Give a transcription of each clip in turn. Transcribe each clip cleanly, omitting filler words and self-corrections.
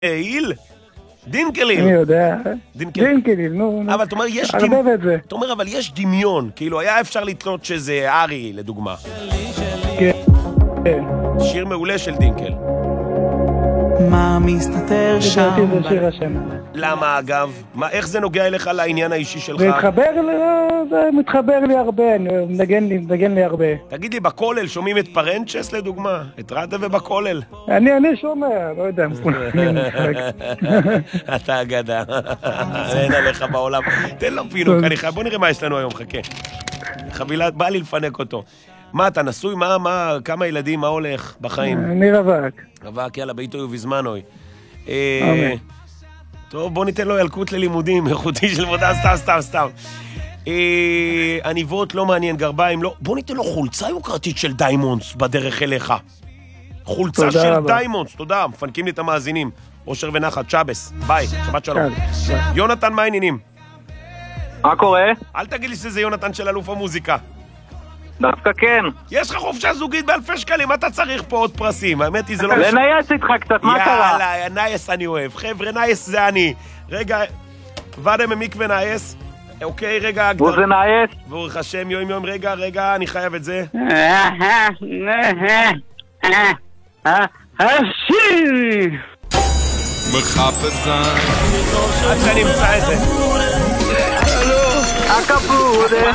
איל? דינקליל. אני יודע. דינקליל, נו. אבל אתה אומר, יש דמיון. אתה אומר, אבל יש דמיון. כאילו, היה אפשר לתלות שזה ארי, לדוגמה. כן. שיר מעולה של דינקל. מה מסתתר שם? זה שיר השם. למה אגב? איך זה נוגע אליך לעניין האישי שלך? זה מתחבר לי הרבה, מנגן לי הרבה. תגיד לי, בכולל שומעים את פרנצ'ס לדוגמה? את רדה ובכולל? אני שומע, לא יודע. אתה אגדה. אין עליך בעולם. תן לו פינוק, בוא נראה מה יש לנו היום, חכה. חבילה, בא לי לפנק אותו. מה, אתה נשוי? מה, כמה ילדים, מה הולך בחיים? אני רווק. רווק, יאללה, ביתו ובזמנוי. טוב, בוא ניתן לו ילקוט ללימודים, איכותי של מודע, סתם. עניבות לא מעניין, גרביים לא. בוא ניתן לו חולצה יוקרתית של דיימונדס בדרך אליך. חולצה של דיימונדס, תודה, מפנקים לי את המאזינים. אושר ונחת, שבס, ביי, שבת שלום. יונתן, מה העניינים? מה קורה? אל תגיד לי שזה יונתן של אלוף המוזיקה. דווקא כן. יש לך חופשה זוגית באלפי שקלים, אתה צריך פה עוד פרסים, האמת היא זה לא... לנייס איתך קצת, מה קרה? יאללה, נייס אני אוהב. חבר'ה, נייס זה אני. רגע, ועדה ממקווה נייס. אוקיי, רגע, הוא זה נייס? ברוך השם, יום, רגע, אני חייב את זה. מחפש עד שאני אמצא את זה. הקפורה.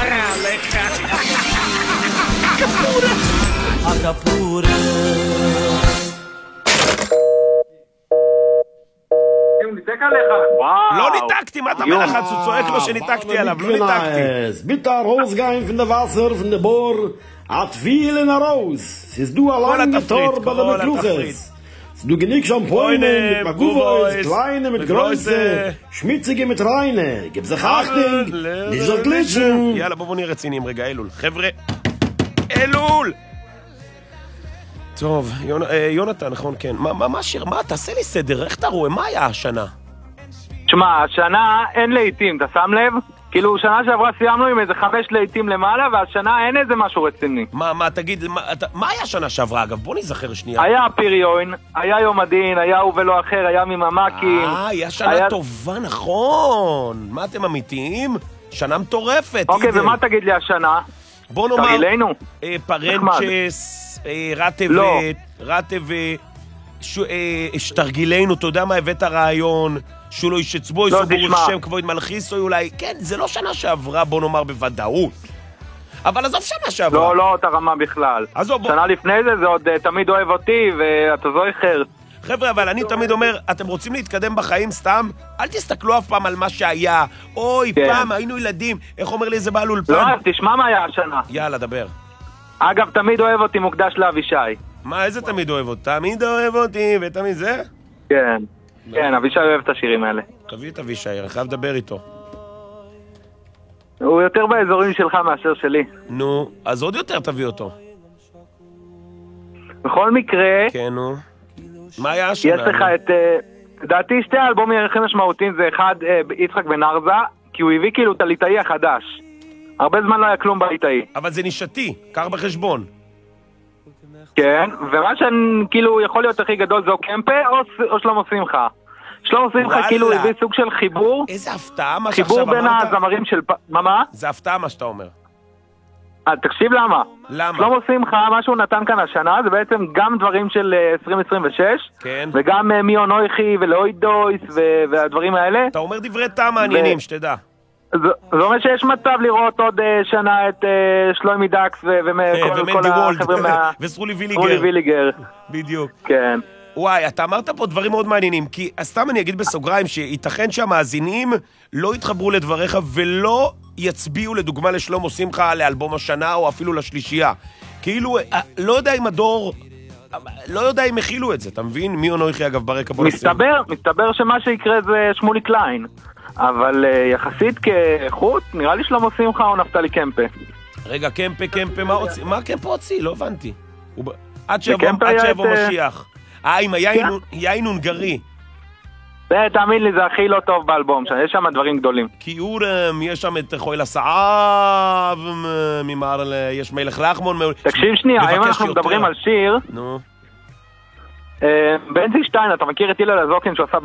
הקפורה. לא ניתקתי, מה אתה מלחץ? הוא צועק לו שניתקתי עליו, לא ניתקתי. ביטה rausgehen von der Wasser, von der Bohr, hat viel in der Raus. Es du allein mit Tor bei der Kluches. Du genick schon Poine, mit Maguvois, kleine mit Größe, schmitzige mit reine. Gib sich Achtung, nicht so glitschen. יאללה, בואו נהיה רציניים רגע, אלול. חבר'ה, אלול! טוב, יונתן, נכון, כן. מה שיר? מה? תעשה לי סדר, איך אתה רואה? מה היה השנה? תשמע, השנה אין לעיתים, אתה שם לב? כאילו, שנה שעברה סיימנו עם איזה 5 לעיתים למעלה, והשנה אין איזה משהו רציני. מה, תגיד, מה היה שנה שעברה, אגב? בוא נזכר שנייה. היה פריון, היה יום הדין, היה הוא ולא אחר, היה מממקים. היה שנה טובה, נכון. מה, אתם אמיתיים? שנה מטורפת. אוקיי, ומה תגיד לי השנה? בוא נאמר, תגילנו. פרנצ'ס, רטב, שתרגילנו, אתה יודע מה, הבאת רעיון, שולו ישצבו, יסובו שם כבוד מלכיסו, אולי, כן, זה לא שנה שעברה, בוא נאמר בוודאות. אבל עזוב שנה שעברה. לא אותה רמה בכלל. שנה לפני זה עוד תמיד אוהב אותי, ואתה זוכר. חבר'ה, אבל אני תמיד אומר, אתם רוצים להתקדם בחיים סתם? אל תסתכלו אף פעם על מה שהיה. אוי, פעם היינו ילדים. איך אומר לי איזה בעל אולפן? לא, תשמע מה היה השנה. יאללה, דבר. אגב, תמיד אוהב אותי מוקדש לאבישי. מה, איזה תמיד אוהב אותי? תמיד אוהב אותי, ותמיד זה? כן. כן, אבישי אוהב את השירים האלה. תביא את אבישי, אני חייב לדבר איתו. הוא יותר באזורים שלך מאשר שלי. נו, אז עוד יותר תביא אותו. בכל מקרה... כן, נו. מה היה השנה? יש לך את... דעתי שתי האלבומים הכי משמעותיים זה אחד, יצחק בן ארזה, כי הוא הביא כאילו את הליטאי החדש. הרבה זמן לא היה כלום בליטאי. אבל זה נישתי, קר בחשבון. כן, ומה שכאילו יכול להיות הכי גדול זה או קמפה או שלמה שמחה. שלמה שמחה כאילו הביא סוג של חיבור. איזה הפתעה מה שעכשיו אמרת. חיבור אמרת. בין הזמרים של... מה? זה הפתעה מה שאתה אומר. תקשיב למה. למה? שלמה שמחה, מה שהוא נתן כאן השנה זה בעצם גם דברים של 2026. כן. וגם מיו נויכי ולאוי דויס והדברים האלה. אתה אומר דברי טעם מעניינים, שתדע. זה אומר שיש מצב לראות עוד שנה את שלוימי דקס וכל החבר'ה מה... וסרולי ויליגר. בדיוק. כן. וואי, אתה אמרת פה דברים מאוד מעניינים, כי סתם אני אגיד בסוגריים שייתכן שהמאזינים לא יתחברו לדבריך ולא יצביעו לדוגמה לשלמה שמחה לאלבום השנה או אפילו לשלישייה. כאילו, לא יודע אם הדור... לא יודע אם הכילו את זה, אתה מבין? מי או נויכי אגב ברקע בוא נשים? מסתבר שמה שיקרה זה שמולי קליין. אבל יחסית כאיכות, נראה לי שלמה שמחה או נפתלי קמפה. רגע, קמפה, מה קמפה הוציא? לא הבנתי. עד שיבוא משיח. עם היין הונגרי. תאמין לי, זה הכי לא טוב באלבום, יש שם דברים גדולים. כי יש שם את חויל הסעב, יש מלך לחמון. תקשיב שנייה, אם אנחנו מדברים על שיר, בנזי שטיין, אתה מכיר את הלל הזוקין שהוא עשה